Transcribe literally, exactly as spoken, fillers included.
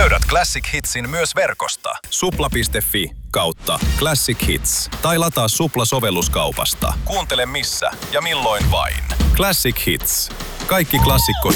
Löydät Classic Hitsin myös verkosta. Supla piste fi kautta Classic Hits. Tai lataa Supla-sovelluskaupasta. Kuuntele missä ja milloin vain. Classic Hits. Kaikki klassikkohit